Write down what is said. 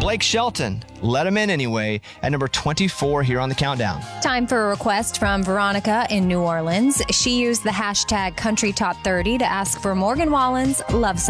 Blake Shelton. Let him in anyway at number 24 here on the countdown. Time for a request from Veronica in New Orleans. She used the hashtag Country Top 30 to ask for Morgan Wallen's Love Song.